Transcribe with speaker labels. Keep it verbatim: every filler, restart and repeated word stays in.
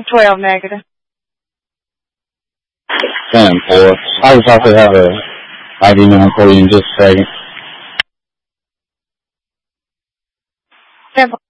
Speaker 1: twelve negative.
Speaker 2: ten four. I just also have a I D number for you in just a second.
Speaker 1: ten